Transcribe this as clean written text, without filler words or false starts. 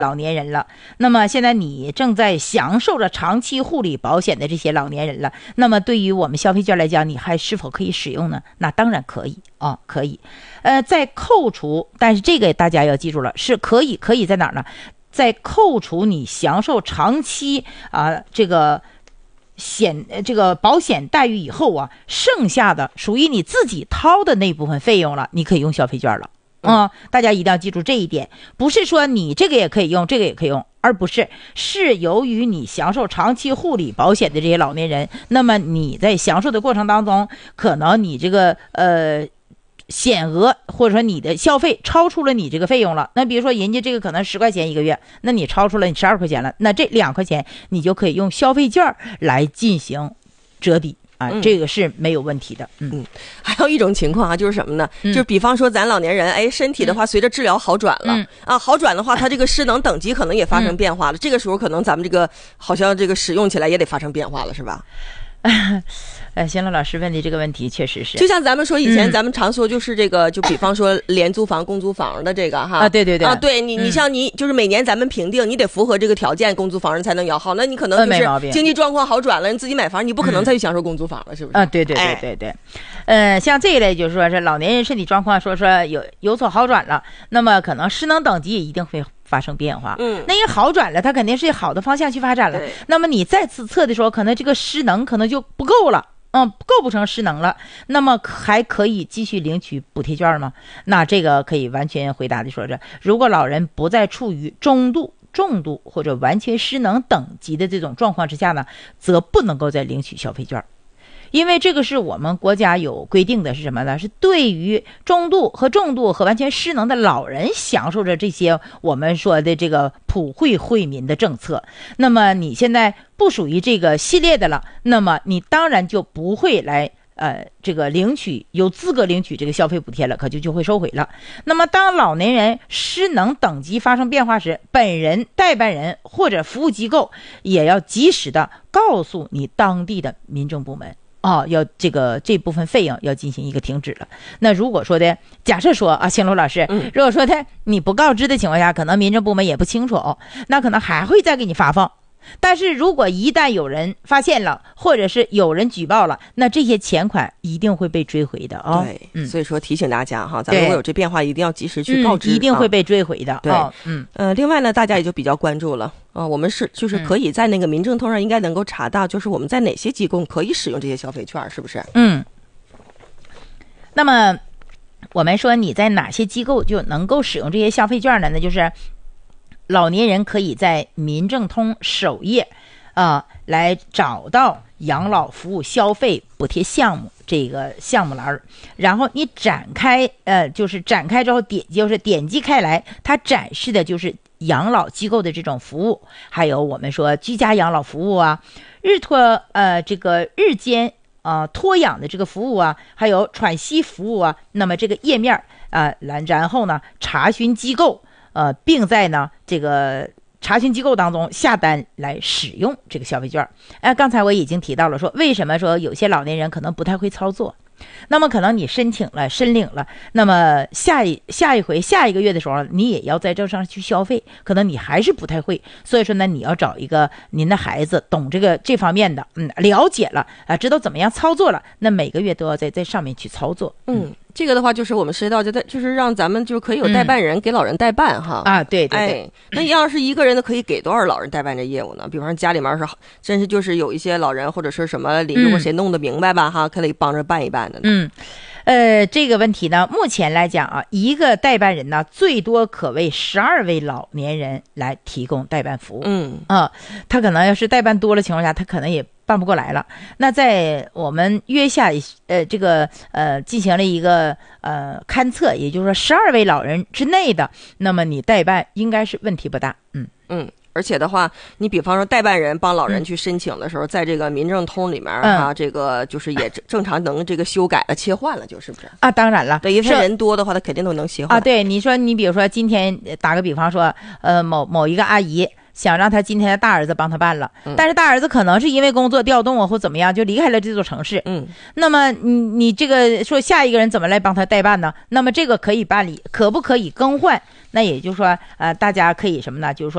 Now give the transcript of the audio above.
老年人了，那么现在你正在享受着长期护理保险的这些老年人了，那么对于我们消费券来讲，你还是否可以使用呢？那当然可以啊，可以。在扣除，但是这个大家要记住了，是可以在哪儿呢？在扣除你享受长期这个保险待遇以后啊，剩下的属于你自己掏的那部分费用了，你可以用消费券了。大家一定要记住这一点，不是说你这个也可以用，这个也可以用，而不是由于你享受长期护理保险的这些老年人，那么你在享受的过程当中，可能你这个险额或者说你的消费超出了你这个费用了。那比如说人家这个可能10块钱一个月，那你超出了你12块钱了，那这2块钱你就可以用消费券来进行折抵。这个是没有问题的。 还有一种情况就是什么呢？就是比方说咱老年人，身体的话随着治疗好转了，好转的话，他这个失能等级可能也发生变化了。这个时候可能咱们这个好像这个使用起来也得发生变化了，是吧？ 邢乐老师问的这个问题确实是， 就像咱们说以前咱们常说就是这个，就比方说廉租房、公租房的这个哈对对你像你就是每年咱们评定，你得符合这个条件，公租房人才能摇号。那你可能就是经济状况好转了，你自己买房，你不可能再去享受公租房了，是不是？ 对，像这一类就是说是老年人身体状况说有所好转了，那么可能失能等级也一定会发生变化。那因为好转了，它肯定是好的方向去发展了。那么你再次测的时候，可能这个失能可能就不够了。构不成失能了，那么还可以继续领取补贴券吗？那这个可以完全回答的说是，如果老人不再处于中度、重度或者完全失能等级的这种状况之下呢，则不能够再领取消费券。因为这个是我们国家有规定的，是什么呢？是对于中度和重度和完全失能的老人享受着这些我们说的这个普惠惠民的政策。那么你现在不属于这个系列的了，那么你当然就不会来这个有资格领取这个消费补贴了，可就会收回了。那么当老年人失能等级发生变化时，本人、代办人或者服务机构也要及时的告诉你当地的民政部门。要这部分费用要进行一个停止了。那如果说的假设说青楼老师，如果说的你不告知的情况下，可能民政部门也不清楚，那可能还会再给你发放。但是如果一旦有人发现了，或者是有人举报了，那这些钱款一定会被追回的对，所以说提醒大家哈，咱们如果有这变化，一定要及时去告知， 一定会被追回的。 对，另外呢，大家也就比较关注了我们就是可以在那个民政通上应该能够查到，就是我们在哪些机构可以使用这些消费券，是不是？ 那么我们说你在哪些机构就能够使用这些消费券呢？那就是老年人可以在民政通首页来找到养老服务消费补贴项目这个项目栏，然后你展开之后点击开来，它展示的就是养老机构的这种服务，还有我们说居家养老服务日间托养的这个服务还有喘息服务那么这个页面然后呢查询机构并在呢这个查询机构当中下单来使用这个消费券。刚才我已经提到了说，为什么说有些老年人可能不太会操作，那么可能你申领了，那么下一个月的时候，你也要在这上去消费，可能你还是不太会，所以说呢，你要找一个您的孩子懂这方面的，了解了知道怎么样操作了，那每个月都要在上面去操作。 这个的话就是我们涉及到就是让咱们就可以有代办人给老人代办哈。 对。 那要是一个人呢，可以给多少老人代办这业务呢？比方说家里面是真是就是有一些老人或者是什么邻居或谁弄得明白吧哈，可以帮着办一办的呢。 这个问题呢，目前来讲一个代办人呢，最多可为12位老年人来提供代办服务。他可能要是代办多了情况下，他可能也办不过来了。那在我们约下进行了一个勘测，也就是说12位老人之内的，那么你代办应该是问题不大。 而且的话，你比方说代办人帮老人去申请的时候，在这个民政通里面这个就是也正常能这个修改了切换了，就是不是当然了， 对，因为人多的话，他肯定都能切换对，你比如说今天打个比方说某一个阿姨， 想让他今天的大儿子帮他办了，但是大儿子可能是因为工作调动啊或怎么样就离开了这座城市。那么你这个说下一个人怎么来帮他代办呢？那么这个可以办理，可不可以更换？那也就是说大家可以什么呢？就是说